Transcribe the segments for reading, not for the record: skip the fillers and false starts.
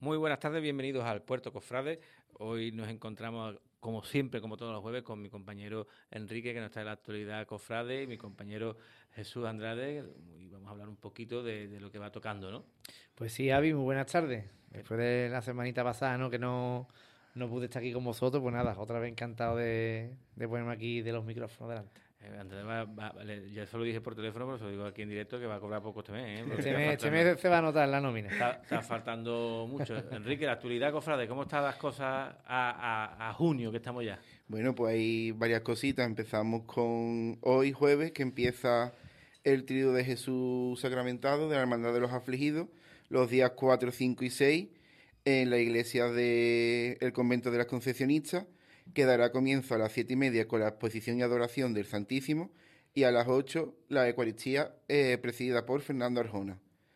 Muy buenas tardes, bienvenidos al Puerto Cofrade. Hoy nos encontramos, como siempre, como todos los jueves, con mi compañero Enrique, que nos trae la actualidad cofrade, y mi compañero Jesús Andrade, y vamos a hablar un poquito de lo que va tocando, ¿no? Pues sí, Avi, muy buenas tardes. Después de la semanita pasada, ¿no? Que no pude estar aquí con vosotros, pues nada, otra vez encantado de ponerme aquí de los micrófonos delante. Andrés yo se lo dije por teléfono, pero se lo digo aquí en directo, que va a cobrar poco este mes, ¿eh? Porque Este mes se va a notar la nómina. está faltando mucho. Enrique, la actualidad cofrade, ¿cómo están las cosas a junio, que estamos ya? Bueno, pues hay varias cositas. Empezamos con hoy jueves, que empieza el Tríodo de Jesús Sacramentado de la Hermandad de los Afligidos, los días 4, 5 y 6, en la iglesia del convento de las Concepcionistas, que dará comienzo a las 7:30 con la exposición y adoración del Santísimo, y a las 8 la Eucaristía presidida por Fernando Arjona.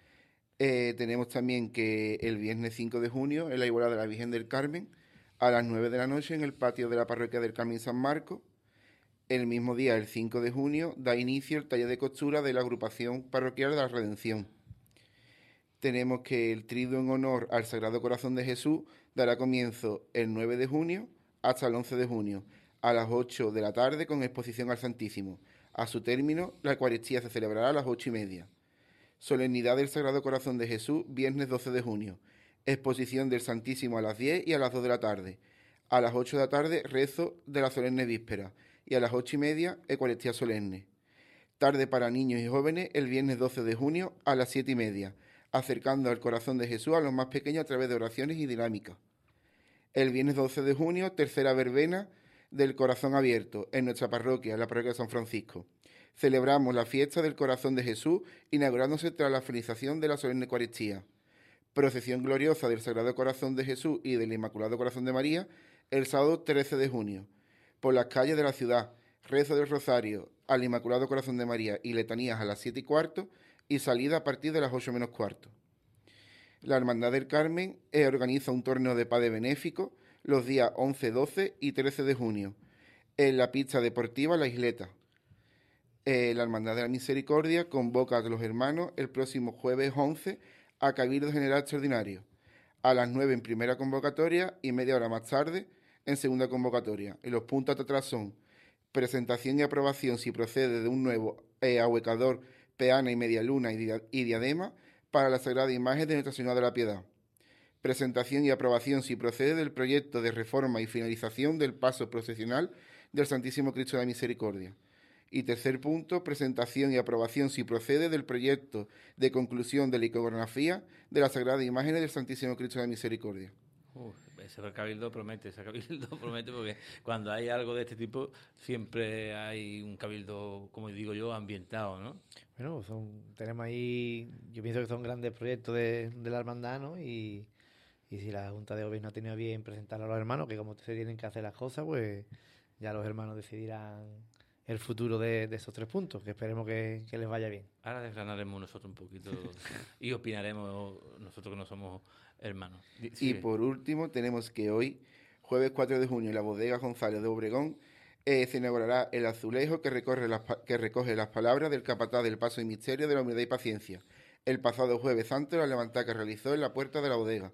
Tenemos también que el viernes 5 de junio, en la Igualdad de la Virgen del Carmen, a las 9 de la noche, en el patio de la parroquia del Carmen San Marcos. El mismo día, el 5 de junio, da inicio el taller de costura de la agrupación parroquial de la Redención. Tenemos que el triduo en honor al Sagrado Corazón de Jesús dará comienzo el 9 de junio hasta el 11 de junio, a las 8 de la tarde, con exposición al Santísimo. A su término, la Eucaristía se celebrará a las 8:30. Solemnidad del Sagrado Corazón de Jesús, viernes 12 de junio. Exposición del Santísimo a las 10 y a las 2 de la tarde. A las 8 de la tarde, rezo de la solemne víspera. Y a las 8:30, Eucaristía solemne. Tarde para niños y jóvenes, el viernes 12 de junio a las 7:30, acercando al corazón de Jesús a los más pequeños a través de oraciones y dinámicas. El viernes 12 de junio, tercera verbena del Corazón Abierto, en nuestra parroquia, en la parroquia de San Francisco. Celebramos la fiesta del Corazón de Jesús, inaugurándose tras la finalización de la solemne Eucaristía. Procesión gloriosa del Sagrado Corazón de Jesús y del Inmaculado Corazón de María, el sábado 13 de junio. Por las calles de la ciudad, rezo del Rosario al Inmaculado Corazón de María y letanías a las 7:15, y salida a partir de las 8:15. La Hermandad del Carmen organiza un torneo de pádel benéfico los días 11, 12 y 13 de junio en la pista deportiva La Isleta. La Hermandad de la Misericordia convoca a los hermanos el próximo jueves 11 a Cabildo General Extraordinario, a las 9 en primera convocatoria y media hora más tarde en segunda convocatoria. Y los puntos atrás son presentación y aprobación, si procede, de un nuevo ahuecador, peana y media luna y diadema para la Sagrada Imagen de Nuestra Señora de la Piedad. Presentación y aprobación, si procede, del proyecto de reforma y finalización del paso procesional del Santísimo Cristo de la Misericordia. Y tercer punto, presentación y aprobación, si procede, del proyecto de conclusión de la iconografía de la Sagrada Imagen del Santísimo Cristo de la Misericordia. Ese cabildo promete, porque cuando hay algo de este tipo siempre hay un cabildo, como digo yo, ambientado, ¿no? Bueno, tenemos ahí, yo pienso que son grandes proyectos de la hermandad, ¿no? Y si la Junta de Gobierno ha tenido bien presentar a los hermanos, que como se tienen que hacer las cosas, pues ya los hermanos decidirán el futuro de esos 3 puntos, que esperemos que les vaya bien. Ahora desgranaremos nosotros un poquito y opinaremos nosotros que no somos hermanos. Y por último, tenemos que hoy, jueves 4 de junio, en la bodega González de Obregón, se inaugurará el azulejo que recoge las palabras del capataz del Paso y Misterio de la Humildad y Paciencia, el pasado jueves santo, la levantada que realizó en la puerta de la bodega.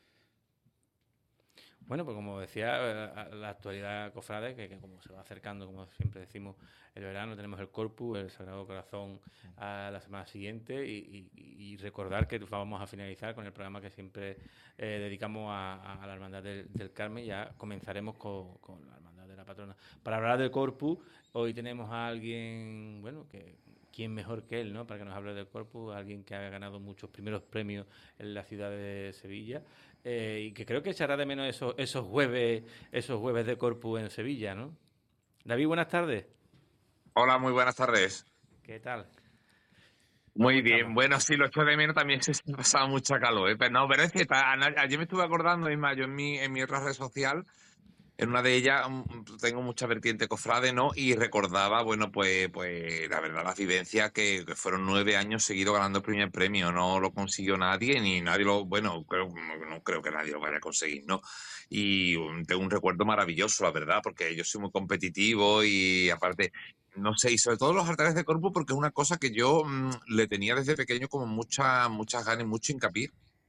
Bueno, pues como decía, la actualidad cofrade, que como se va acercando, como siempre decimos, el verano, tenemos el Corpus, el Sagrado Corazón a la semana siguiente, y recordar que vamos a finalizar con el programa que siempre dedicamos a la Hermandad del Carmen. Ya comenzaremos con la Hermandad de la Patrona. Para hablar del Corpus, hoy tenemos a alguien, bueno, que quién mejor que él, ¿no?, para que nos hable del Corpus, alguien que ha ganado muchos primeros premios en la ciudad de Sevilla, y que creo que echará de menos esos jueves de Corpus en Sevilla, ¿no? David, buenas tardes. Hola, muy buenas tardes. ¿Qué tal? Muy bien, bueno, sí, lo echo de menos, también se ha pasado mucha calor, ¿eh? Pero es cierto, ayer me estuve acordando, es más, yo en mi otra red social, en una de ellas tengo mucha vertiente cofrade, ¿no? Y recordaba, bueno, pues la verdad, las vivencias que fueron 9 años seguidos ganando el primer premio. No lo consiguió nadie, ni nadie bueno, no creo que nadie lo vaya a conseguir, ¿no? Y tengo un recuerdo maravilloso, la verdad, porque yo soy muy competitivo y aparte, no sé, y sobre todo los altares de Corpus, porque es una cosa que yo le tenía desde pequeño como muchas ganas, mucho hincapié,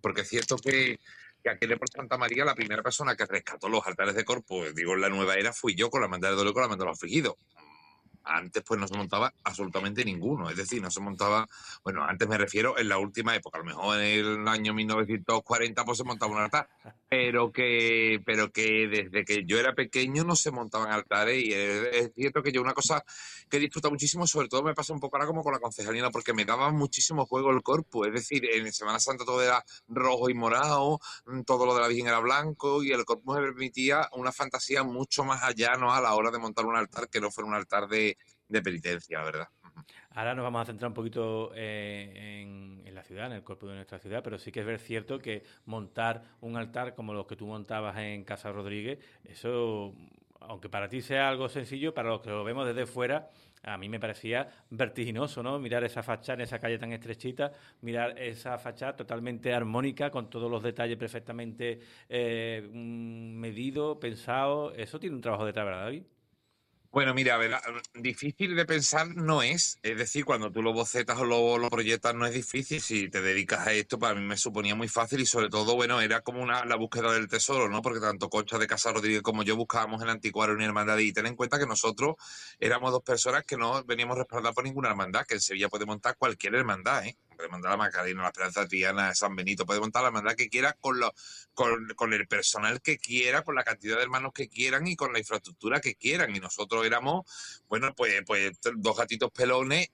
porque es cierto que aquel por Santa María, la primera persona que rescató los altares de Corpus, digo, en la nueva era, fui yo con la hermandad de Dolor y con la hermandad de los afligidos. Antes pues no se montaba absolutamente ninguno, es decir, no se montaba, bueno, antes me refiero en la última época, a lo mejor en el año 1940 pues se montaba un altar, pero que desde que yo era pequeño no se montaban altares y es cierto que yo una cosa que disfruto muchísimo, sobre todo me pasa un poco ahora como con la concejalía, porque me daba muchísimo juego el Corpus, es decir, en Semana Santa todo era rojo y morado, todo lo de la Virgen era blanco y el Corpus me permitía una fantasía mucho más allá, ¿no? A la hora de montar un altar que no fuera un altar de penitencia, la verdad. Ahora nos vamos a centrar un poquito en la ciudad, en el cuerpo de nuestra ciudad, pero sí que es cierto que montar un altar como los que tú montabas en Casa Rodríguez, eso, aunque para ti sea algo sencillo, para los que lo vemos desde fuera, a mí me parecía vertiginoso, ¿no? Mirar esa fachada en esa calle tan estrechita, mirar esa fachada totalmente armónica, con todos los detalles perfectamente medidos, pensados. Eso tiene un trabajo detrás, ¿verdad, David? Bueno, mira, a ver, difícil de pensar no es decir, cuando tú lo bocetas o lo proyectas no es difícil, si te dedicas a esto, para mí me suponía muy fácil y sobre todo, bueno, era como la búsqueda del tesoro, ¿no? Porque tanto Concha de Casa Rodríguez como yo buscábamos el anticuario en una hermandad y ten en cuenta que nosotros éramos dos personas que no veníamos respaldadas por ninguna hermandad, que en Sevilla puede montar cualquier hermandad, ¿eh? Puede montar la Macarena, la Esperanza Triana, San Benito, puede montar la hermandad que quiera con el personal que quiera, con la cantidad de hermanos que quieran y con la infraestructura que quieran. Y nosotros éramos, bueno, pues dos gatitos pelones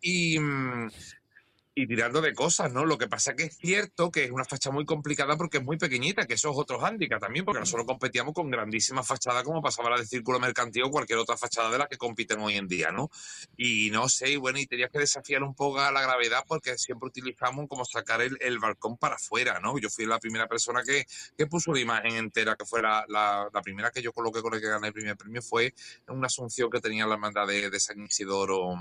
y tirando de cosas, ¿no? Lo que pasa que es cierto que es una facha muy complicada porque es muy pequeñita, que eso es otro hándicap también, porque nosotros competíamos con grandísimas fachadas como pasaba la de Círculo Mercantil o cualquier otra fachada de las que compiten hoy en día, ¿no? Y no sé, y bueno, y tenías que desafiar un poco a la gravedad porque siempre utilizamos como sacar el balcón para afuera, ¿no? Yo fui la primera persona que puso la imagen entera, que fue la primera que yo coloqué con el que gané el primer premio, fue una asunción que tenía la hermandad de San Isidoro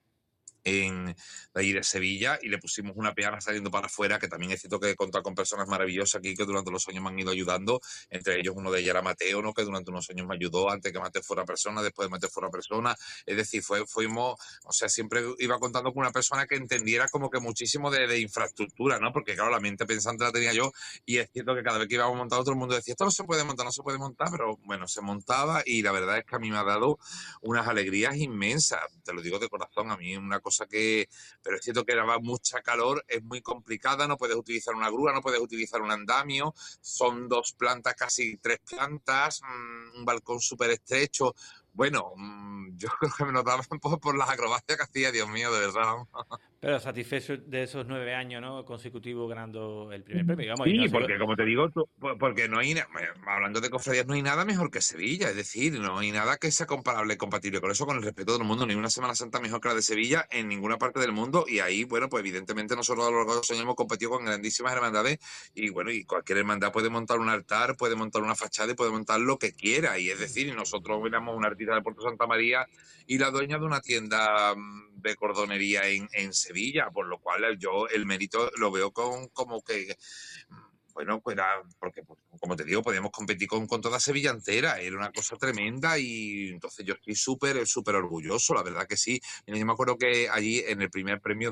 de allí de Sevilla y le pusimos una peana saliendo para afuera, que también es cierto que he contado con personas maravillosas aquí que durante los años me han ido ayudando, entre ellos uno de ellos era Mateo, ¿no? Que durante unos años me ayudó antes que Mateo fuera persona, después de Mateo fuera persona, es decir, fuimos, o sea, siempre iba contando con una persona que entendiera como que muchísimo de infraestructura, ¿no? Porque claro, la mente pensante la tenía yo y es cierto que cada vez que íbamos a montar todo el mundo decía, esto no se puede montar, no se puede montar, pero bueno, se montaba y la verdad es que a mí me ha dado unas alegrías inmensas, te lo digo de corazón, a mí una cosa pero es cierto que daba mucha calor, es muy complicada, no puedes utilizar una grúa, no puedes utilizar un andamio, son 2 plantas, casi 3 plantas, un balcón súper estrecho. Bueno, yo creo que me notaba un poco por las acrobacias que hacía, Dios mío, de verdad. Pero satisfecho de esos 9 años, ¿no? Consecutivos ganando el primer premio, digamos. Y Sí, no solo... porque como te digo, porque no hay, hablando de cofradías, no hay nada mejor que Sevilla, es decir, no hay nada que sea comparable, compatible con eso, con el respeto del mundo, ni una Semana Santa mejor que la de Sevilla en ninguna parte del mundo, y ahí, bueno, pues evidentemente nosotros a lo largo de los años hemos competido con grandísimas hermandades, y bueno, y cualquier hermandad puede montar un altar, puede montar una fachada y puede montar lo que quiera, y es decir, y nosotros éramos una artista de Puerto Santa María y la dueña de una tienda de cordonería en Sevilla, por lo cual yo el mérito lo veo como que bueno, pues era, porque como te digo, podíamos competir con toda Sevilla entera, era una cosa tremenda y entonces yo estoy súper orgulloso, la verdad que sí. Mira, yo me acuerdo que allí en el primer premio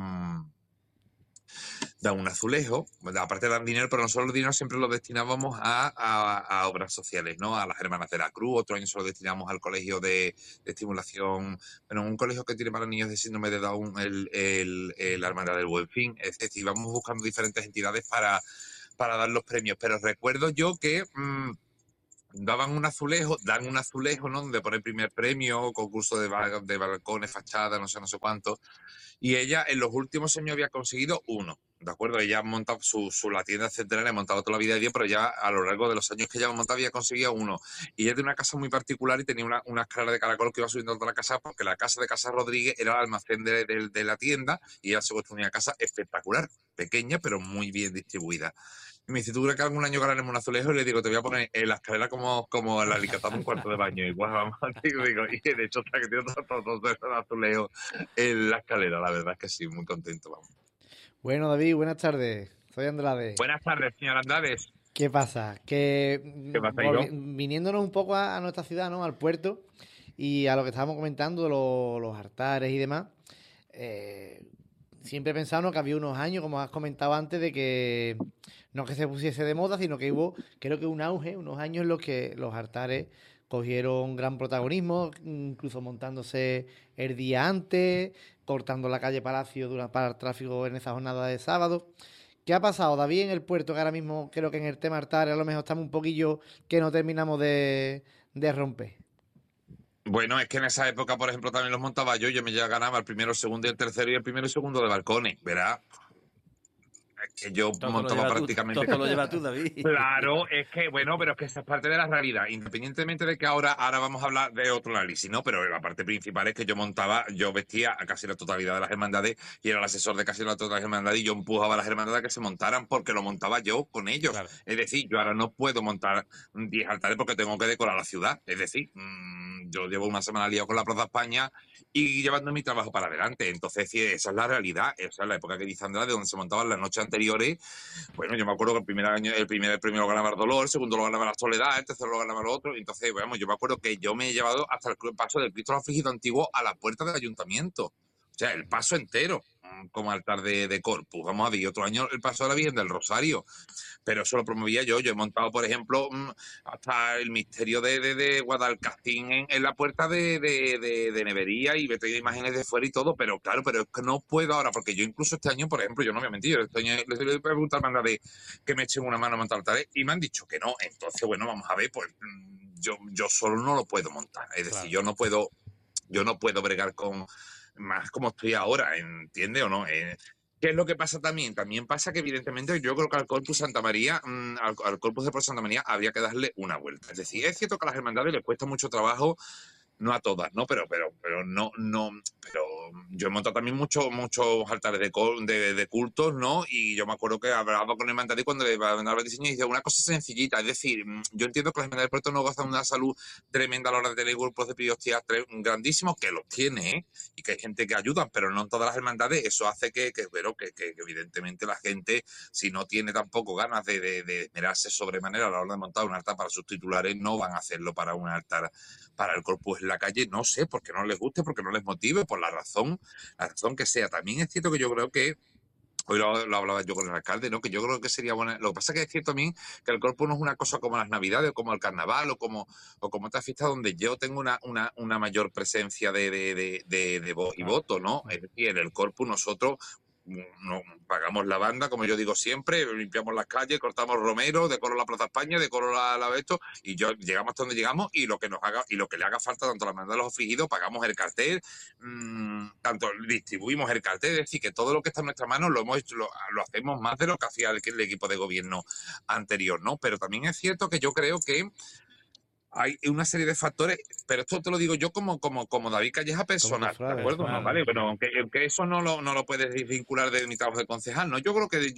dan un azulejo, aparte dan dinero, pero nosotros los dineros siempre los destinábamos a obras sociales, ¿no? A las Hermanas de la Cruz, otro año se lo destinamos al colegio de estimulación, bueno, un colegio que tiene para niños de síndrome de Down, la Hermandad del Buen Fin, es decir, vamos buscando diferentes entidades para dar los premios, pero recuerdo yo que dan un azulejo, ¿no? Donde pone primer premio, concurso de balcones, fachada, no sé cuánto, y ella en los últimos años había conseguido uno, ¿de acuerdo? Ella ha montado la tienda centenaria, ha montado toda la vida de Dios, pero ya a lo largo de los años que ella montado había conseguido uno. Y ella tiene una casa muy particular y tenía una escalera de caracol que iba subiendo toda la casa, porque la casa de Casa Rodríguez era el almacén de la tienda y ella se construyó una casa espectacular, pequeña, pero muy bien distribuida. Y me dice, ¿tú crees que algún año ganaremos un azulejo? Y le digo, te voy a poner en la escalera como el alicatado un cuarto de baño. Igual, vamos, digo, y de hecho está que tiene todo el azulejo en la escalera, la verdad es que sí, muy contento, vamos. Bueno, David, buenas tardes. Soy Andrade. Buenas tardes, señor Andrades. ¿Qué pasa? Que ¿Qué pasa, Ido? viniéndonos un poco a nuestra ciudad, ¿no? Al puerto, y a lo que estábamos comentando de los altares y demás, siempre he pensado, ¿no?, que había unos años, como has comentado antes, de que no que se pusiese de moda, sino que hubo, creo que un auge, unos años en los que los altares cogieron gran protagonismo, incluso montándose el día antes, cortando la calle Palacio para el tráfico en esa jornada de sábado. ¿Qué ha pasado, David, en el puerto? Que ahora mismo creo que en el tema altares a lo mejor estamos un poquillo que no terminamos de romper. Bueno, es que en esa época, por ejemplo, también los montaba yo me ya ganaba el primero, el segundo y el tercero y el primero y segundo de balcones, ¿verdad? Es que yo montaba prácticamente... Todo lo llevas tú, David. Claro, es que, bueno, pero es que esa es parte de la realidad, independientemente de que ahora vamos a hablar de otro análisis, ¿no? Pero la parte principal es que yo vestía a casi la totalidad de las hermandades y era el asesor de casi la totalidad de las hermandades y yo empujaba a las hermandades a que se montaran porque lo montaba yo con ellos. Claro. Es decir, yo ahora no puedo montar 10 altares porque tengo que decorar la ciudad. Es decir, yo llevo una semana liado con la Plaza España y llevando mi trabajo para adelante. Entonces, sí, esa es la realidad. Esa es la época que dice Andrés, de donde se montaban las noches anteriores. Bueno, yo me acuerdo que el primer premio lo ganaba el Dolor, el segundo lo ganaba la Soledad, el tercero lo ganaba el otro. Entonces, bueno, yo me acuerdo que yo me he llevado hasta el paso del Cristo Afligido Antiguo a la puerta del ayuntamiento. O sea, el paso entero como altar de Corpus. Vamos a ver, y otro año el paso de la Virgen del Rosario. Pero eso lo promovía yo. Yo he montado, por ejemplo, hasta el misterio de Guadalcacín en la puerta de Nevería y he traído imágenes de fuera y todo, pero claro, pero es que no puedo ahora, porque yo incluso este año, por ejemplo, yo no me he mentido, este año les he preguntado al de que me echen una mano a montar altares y me han dicho que no. Entonces, bueno, vamos a ver, pues yo solo no lo puedo montar. Es decir, Claro. yo no puedo bregar con más como estoy ahora, ¿entiende o no? ¿Qué es lo que pasa también? También pasa que, evidentemente, yo creo que al Corpus Santa María, al Corpus de Por Santa María, habría que darle una vuelta. Es decir, es cierto que a las hermandades les cuesta mucho trabajo, no a todas, ¿no? Pero yo he montado también muchos altares de cultos, ¿no? Y yo me acuerdo que hablaba con el hermandad cuando le mandaba el diseño y decía una cosa sencillita, es decir, yo entiendo que las hermandades del puerto no gozan de una salud tremenda a la hora de tener grupos de pidiostias grandísimos, que los tiene, ¿eh? Y que hay gente que ayuda, pero no en todas las hermandades. Eso hace que evidentemente la gente, si no tiene tampoco ganas de esmerarse sobremanera a la hora de montar un altar para sus titulares, no van a hacerlo para un altar para el Corpus en la calle, no sé, porque no les guste, porque no les motive, por la razón que sea. También es cierto que yo creo que hoy lo hablaba yo con el alcalde, ¿no? Que yo creo que sería buena. Lo que pasa es que es cierto también que el Corpus no es una cosa como las Navidades, o como el Carnaval, o como otras fiestas donde yo tengo una mayor presencia de voz y voto, ¿no? Es decir, en el Corpus nosotros no pagamos la banda, como yo digo siempre, limpiamos las calles, cortamos romero, decoro la Plaza España, decoro la esto, y llegamos hasta donde llegamos y lo que nos haga y lo que le haga falta tanto a la hermandad de los afligidos, pagamos el cartel, tanto distribuimos el cartel, es decir, que todo lo que está en nuestra mano lo hacemos más de lo que hacía el equipo de gobierno anterior, ¿no? Pero también es cierto que yo creo que hay una serie de factores, pero esto te lo digo yo como David Calleja personal, ¿de acuerdo? No, vale, pero aunque eso no lo puedes desvincular de mi trabajo de concejal, ¿no? Yo creo que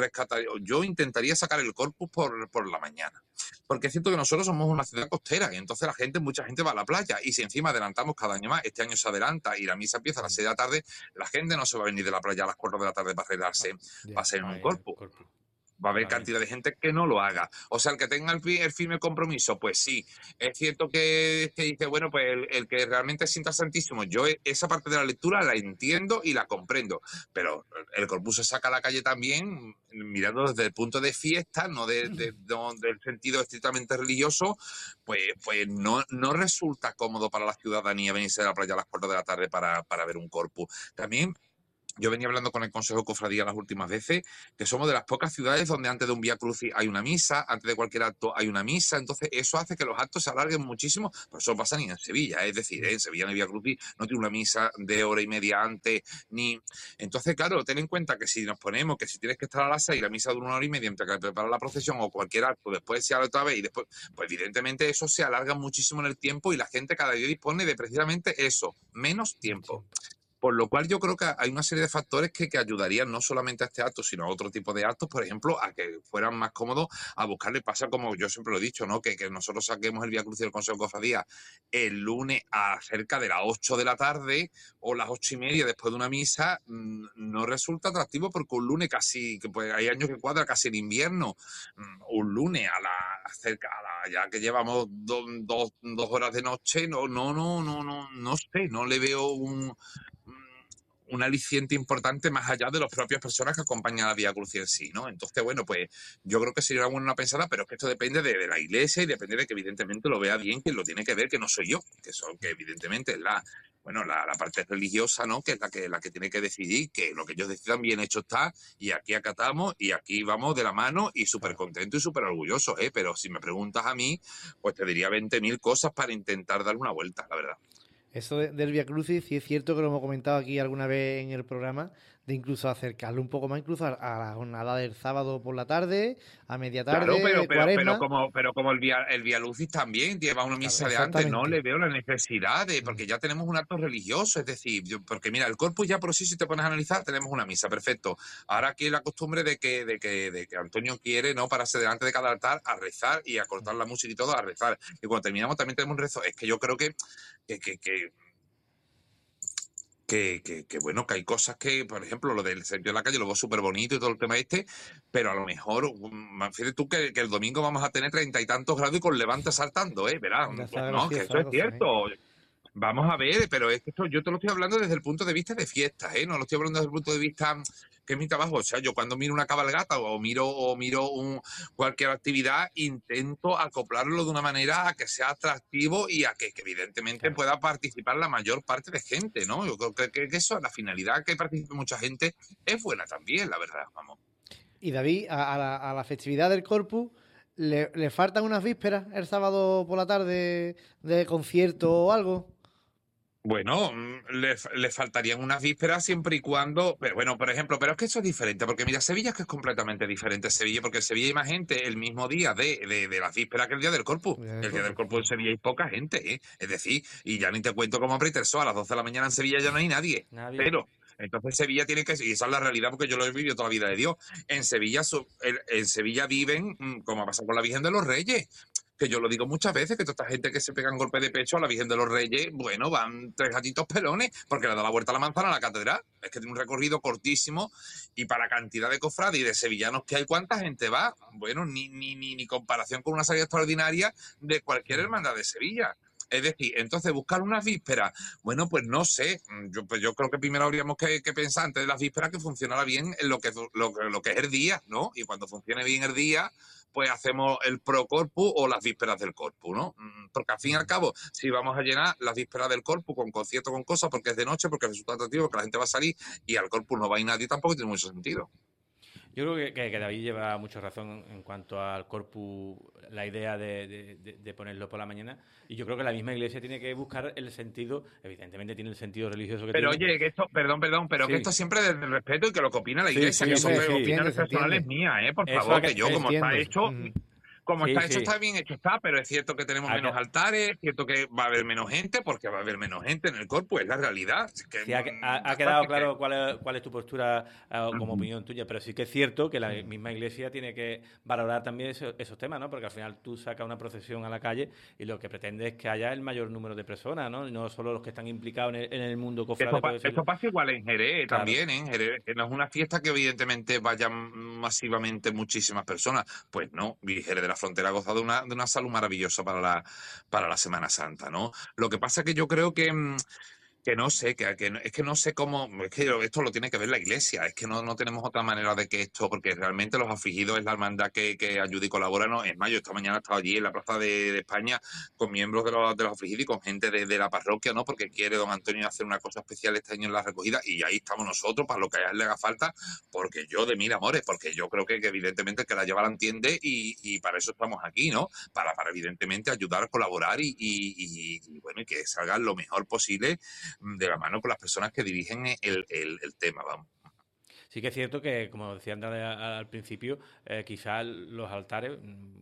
yo intentaría sacar el Corpus por la mañana, porque es cierto que nosotros somos una ciudad costera y entonces mucha gente va a la playa y si encima adelantamos cada año más, este año se adelanta y la misa empieza a las 6 de la tarde, la gente no se va a venir de la playa a las 4 de la tarde para arreglarse, va a ser en un Corpus. Va a haber cantidad de gente que no lo haga. O sea, el que tenga el firme compromiso, pues sí. Es cierto que dice, bueno, pues el que realmente sienta santísimo, yo esa parte de la lectura la entiendo y la comprendo. Pero el Corpus se saca a la calle también, mirando desde el punto de fiesta, no del sentido estrictamente religioso, pues no resulta cómodo para la ciudadanía venirse de la playa a las 4 de la tarde para ver un Corpus. También yo venía hablando con el Consejo de Cofradía las últimas veces, que somos de las pocas ciudades donde antes de un Vía Crucis hay una misa, antes de cualquier acto hay una misa, entonces eso hace que los actos se alarguen muchísimo, pero eso no pasa ni en Sevilla, es decir, en Sevilla en el Vía Crucis no tiene una misa de hora y media antes, ni... Entonces, claro, ten en cuenta que si nos ponemos, que si tienes que estar a las 6, la misa dura 1 hora y media, entre que prepara la procesión o cualquier acto, después se habla otra vez y después, pues evidentemente eso se alarga muchísimo en el tiempo y la gente cada día dispone de precisamente eso, menos tiempo. Por lo cual yo creo que hay una serie de factores que ayudarían no solamente a este acto, sino a otro tipo de actos, por ejemplo, a que fueran más cómodos a buscarle. Pasa como yo siempre lo he dicho, ¿no? Que nosotros saquemos el Vía Crucis del Consejo de Cofradía el lunes a cerca de las 8 de la tarde o las 8:30 después de una misa, no resulta atractivo porque un lunes casi, que pues hay años que cuadra casi en invierno, un lunes ya que llevamos dos horas de noche, no sé, no le veo un aliciente importante más allá de las propias personas que acompañan a la Vía Crucis en sí, ¿no? Entonces, bueno, pues yo creo que sería una buena pensada, pero es que esto depende de la iglesia y depende de que evidentemente lo vea bien quien lo tiene que ver, que no soy yo, que evidentemente es la parte religiosa, ¿no? Que es la que tiene que decidir, que lo que ellos decidan bien hecho está, y aquí acatamos, y aquí vamos de la mano, y súper contentos y súper orgullosos, ¿eh? Pero si me preguntas a mí, pues te diría 20.000 cosas para intentar dar una vuelta, la verdad. Eso del Vía Crucis, sí es cierto que lo hemos comentado aquí alguna vez en el programa, de incluso acercarlo un poco más incluso a la jornada del sábado por la tarde, a media Claro, tarde, de Cuaresma. como el Vía Lucis también lleva una Claro, misa de antes, no le exactamente. veo la necesidad de, porque ya tenemos un acto religioso, es decir, porque mira, el Corpus ya por sí, si te pones a analizar, tenemos una misa, perfecto. Ahora aquí la costumbre de que Antonio quiere, ¿no? Pararse delante de cada altar a rezar y a cortar la música y todo, a rezar. Y cuando terminamos también tenemos un rezo. Es que yo creo que bueno, que hay cosas que, por ejemplo, lo del Sergio de la Calle lo veo súper bonito y todo el tema pero a lo mejor, fíjate tú que el domingo vamos a tener 30 y tantos grados y con Levante saltando, verás, Ya pues está no, que eso graciosa es la cosa, ¿eh? cierto. Vamos a ver, pero es que esto yo te lo estoy hablando desde el punto de vista de fiestas, ¿eh? No lo estoy hablando desde el punto de vista que es mi trabajo. O sea, yo cuando miro una cabalgata o miro cualquier actividad, intento acoplarlo de una manera a que sea atractivo y a que evidentemente Claro. pueda participar la mayor parte de gente, ¿no? Yo creo que eso, la finalidad que participe mucha gente, es buena también, la verdad, vamos. Y David, a la festividad del Corpus, ¿le faltan unas vísperas el sábado por la tarde de concierto o algo? Bueno, le faltarían unas vísperas siempre y cuando, pero bueno, por ejemplo, pero es que eso es diferente, porque mira, Sevilla es que es completamente diferente Sevilla, porque en Sevilla hay más gente el mismo día de las vísperas que el día del Corpus. Del El día del Corpus. Corpus en Sevilla hay poca gente, ¿eh? Es decir, y ya ni te cuento cómo abre Terzo, a las 12 de la mañana en Sevilla ya no hay nadie, Nadie. pero entonces Sevilla tiene que, y esa es la realidad porque yo lo he vivido toda la vida de Dios, en Sevilla, en Sevilla viven, como pasa con la Virgen de los Reyes, que yo lo digo muchas veces, que toda esta gente que se pega un golpe de pecho a la Virgen de los Reyes, bueno, van 3 gatitos pelones, porque le da la vuelta a la manzana a la catedral. Es que tiene un recorrido cortísimo y para cantidad de cofrades y de sevillanos que hay, ¿cuánta gente va? Bueno, ni comparación con una salida extraordinaria de cualquier hermandad de Sevilla. Es decir, entonces buscar unas vísperas, bueno, pues no sé, yo creo que primero habríamos que pensar antes de las vísperas que funcionara bien en lo que es el día, ¿no? Y cuando funcione bien el día, pues hacemos el pro corpus o las vísperas del corpus, ¿no? Porque al fin y al cabo, si vamos a llenar las vísperas del corpus con conciertos, con cosas, porque es de noche, porque resulta atractivo, porque la gente va a salir y al corpus no va a ir nadie, tampoco tiene mucho sentido. Yo creo que David lleva mucha razón en cuanto al corpus, la idea de ponerlo por la mañana. Y yo creo que la misma iglesia tiene que buscar el sentido, evidentemente tiene el sentido religioso que Pero tiene. oye, que esto, perdón, pero que Sí, esto siempre desde el respeto y que lo que opina la sí, iglesia, sí, que Sí, son sí, hombre, se sí. entiende, opiniones se entiende. personales mías, por Eso favor, ha que- que yo Se como está entiende. hecho, como Sí, está hecho, sí. está bien hecho, está, pero es cierto que tenemos Ha que- menos altares, es cierto que va a haber menos gente, porque va a haber menos gente en el corpus, es la realidad. Es que, Sí, ya ha está, quedado así que- claro cuál es tu postura como opinión tuya, pero sí que es cierto que la misma iglesia tiene que valorar también esos temas, ¿no? Porque al final tú sacas una procesión a la calle y lo que pretende es que haya el mayor número de personas, ¿no? Y no solo los que están implicados en el mundo cofrade, por Esto decirlo. pasa igual en Jerez Claro. también, ¿eh? En Jerez, que no es una fiesta que evidentemente vayan masivamente muchísimas personas. Pues no, y Jerez de la Frontera goza de una salud maravillosa para la Semana Santa, ¿no? Lo que pasa es que yo creo que no sé, es que no sé cómo, es que esto lo tiene que ver la iglesia, es que no tenemos otra manera de que esto, porque realmente los afligidos es la hermandad que ayuda y colabora, ¿no? En mayo, esta mañana he estado allí en la Plaza de España con miembros de los afligidos y con gente de la parroquia, ¿no? Porque quiere don Antonio hacer una cosa especial este año en la recogida y ahí estamos nosotros para lo que a él le haga falta, porque yo de mil amores, porque yo creo que evidentemente el que la lleva la entiende y para eso estamos aquí, ¿no? Para evidentemente ayudar, colaborar y bueno, y que salga lo mejor posible de la mano con las personas que dirigen el tema, vamos. Sí que es cierto que, como decía Andrade al principio, quizás los altares,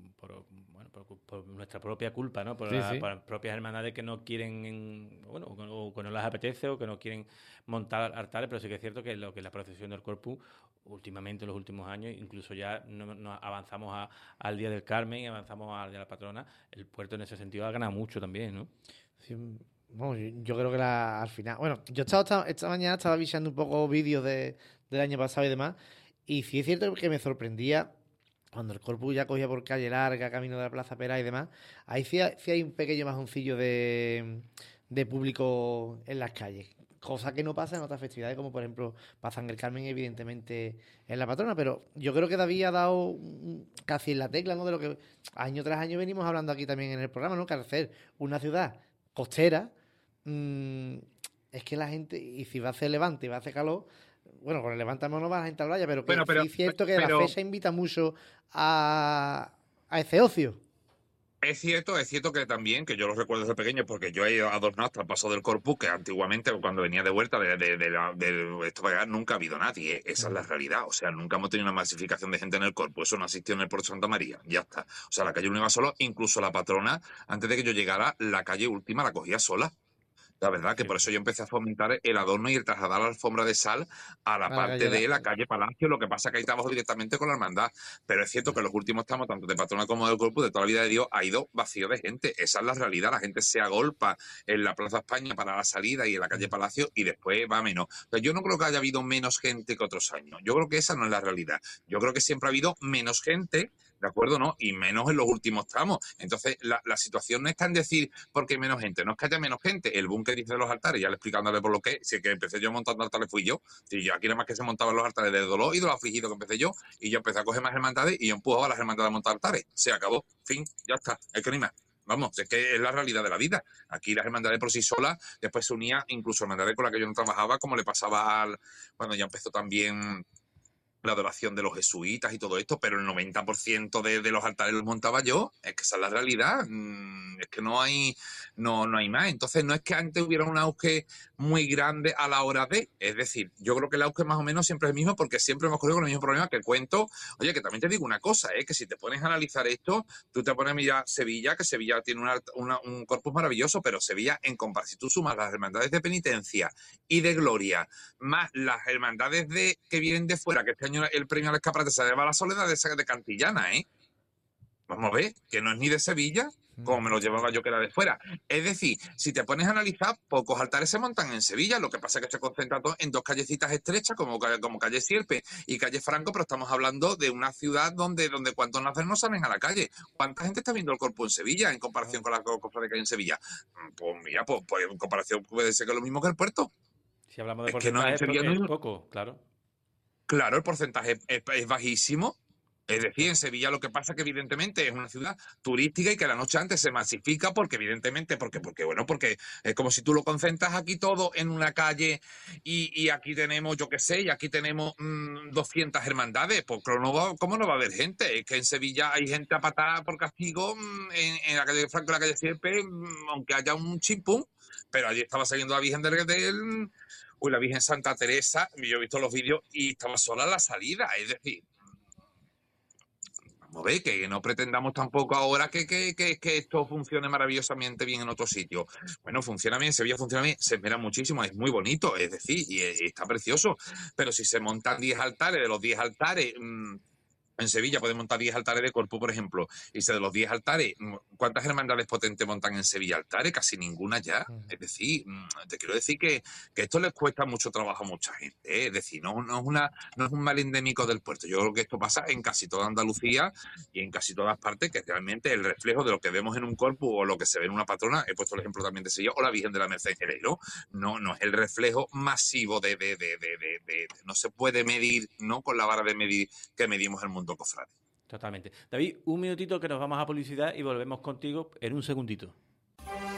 por nuestra propia culpa, ¿no? Sí, sí. Por las propias hermandades que no quieren, bueno, o que no les apetece o que no quieren montar altares, pero sí que es cierto que lo que es la procesión del Corpus, últimamente, en los últimos años, incluso ya no avanzamos al Día del Carmen y avanzamos al Día de la Patrona, el puerto en ese sentido ha ganado mucho también, ¿no? Sí, bueno, yo creo que al final. Bueno, yo esta mañana estaba avisando un poco vídeos del año pasado y demás. Y sí es cierto que me sorprendía cuando el Corpus ya cogía por calle larga, camino de la Plaza Pera y demás. Ahí sí hay un pequeño majoncillo de público en las calles. cosa que no pasa en otras festividades, como por ejemplo pasa en el Carmen, evidentemente en la patrona, pero yo creo que David ha dado casi en la tecla, ¿no? De lo que año tras año venimos hablando aquí también en el programa, ¿no? Que al ser una ciudad costera, es que la gente, y si va a hacer levante y va a hacer calor, bueno, con el levante no va la gente a la playa, pero que Bueno, sí es cierto que la fecha invita mucho a ese ocio. Es cierto que también, que yo lo recuerdo desde pequeño, porque yo he ido a dos nastras, paso del Corpus, que antiguamente cuando venía de vuelta de esto para allá, nunca ha habido nadie. Esa es la realidad. O sea, nunca hemos tenido una masificación de gente en el Corpus. Eso no asistió en el Puerto Santa María. Ya está. O sea, la calle única solo, incluso la patrona, antes de que yo llegara, la calle última la cogía sola. La verdad que por eso yo empecé a fomentar el adorno y el trasladar la alfombra de sal a la parte de la calle Palacio. Lo que pasa es que ahí trabajo directamente con la hermandad. Pero es cierto que los últimos tramos, tanto de patrona como del Corpus, de toda la vida de Dios, ha ido vacío de gente. Esa es la realidad. La gente se agolpa en la Plaza España para la salida y en la calle Palacio y después va menos. Pero yo no creo que haya habido menos gente que otros años. Yo creo que esa no es la realidad. Yo creo que siempre ha habido menos gente, ¿de acuerdo? ¿No? Y menos en los últimos tramos. Entonces, la situación no está en decir porque hay menos gente, no es que haya menos gente. El boom que dice de los altares, ya le explicándole por lo que, si es que empecé yo montando altares fui yo. Si yo aquí nada más que se montaban los altares de dolor y de los afligidos que empecé yo, y yo empecé a coger más hermandades y yo empujaba a las hermandades a montar altares. Se acabó, fin, ya está, es que ni más. Vamos, es que es la realidad de la vida. Aquí las hermandades por sí solas, después se unía incluso hermandades con las que yo no trabajaba, como le pasaba cuando ya empezó también la adoración de los jesuitas y todo esto, pero el 90% de los altares los montaba yo. Es que esa es la realidad. Es que no hay más. Entonces no es que antes hubiera un auge muy grande a la hora de, es decir, yo creo que el auge más o menos siempre es el mismo, porque siempre hemos corrido con el mismo problema que cuento. Oye, que también te digo una cosa, que si te pones a analizar esto, tú te pones a mirar Sevilla, que Sevilla tiene un corpus maravilloso, pero Sevilla, en comparación, si tú sumas las hermandades de penitencia y de gloria, más las hermandades que vienen de fuera, que este año el premio al escaparate se lleva a la Soledad de Cantillana, Vamos a ver, que no es ni de Sevilla, como me lo llevaba yo que era de fuera. Es decir, si te pones a analizar, pocos altares se montan en Sevilla, lo que pasa es que se concentra todo en dos callecitas estrechas, como calle Sierpe y calle Franco, pero estamos hablando de una ciudad donde cuantos nazarenos salen a la calle. ¿Cuánta gente está viendo el Corpus en Sevilla en comparación con las cosas que hay en Sevilla? Pues mira, pues en comparación puede ser que es lo mismo que el puerto. Si hablamos de Es que no, en Sevilla es poco, claro. Claro, el porcentaje es bajísimo. Es decir, en Sevilla lo que pasa es que evidentemente es una ciudad turística y que la noche antes se masifica porque evidentemente, porque es como si tú lo concentras aquí todo en una calle y aquí tenemos, yo qué sé, y aquí tenemos 200 hermandades, pues ¿cómo no va a haber gente? Es que en Sevilla hay gente a patada por castigo en la calle Franco, en la calle Sierpe, aunque haya un chimpún, pero allí estaba saliendo la Virgen la Virgen Santa Teresa, yo he visto los vídeos y estaba sola a la salida, es decir, vamos a ver, que no pretendamos tampoco ahora que esto funcione maravillosamente bien en otro sitio. Bueno, funciona bien, Sevilla funciona bien, se espera muchísimo, es muy bonito, es decir, y está precioso, pero si se montan 10 altares, de los 10 altares... En Sevilla pueden montar 10 altares de Corpus, por ejemplo, y de los 10 altares, ¿cuántas hermandades potentes montan en Sevilla altares? Casi ninguna ya. Es decir, te quiero decir que esto les cuesta mucho trabajo a mucha gente. Es decir, no es un mal endémico del puerto. Yo creo que esto pasa en casi toda Andalucía y en casi todas partes, que realmente el reflejo de lo que vemos en un Corpus o lo que se ve en una patrona, he puesto el ejemplo también de Sevilla, o la Virgen de la Merced en Jerez, no es el reflejo masivo no se puede medir, ¿no? Con la vara de medir que medimos el mundo cofrade. Totalmente. David, un minutito que nos vamos a publicidad y volvemos contigo en un segundito.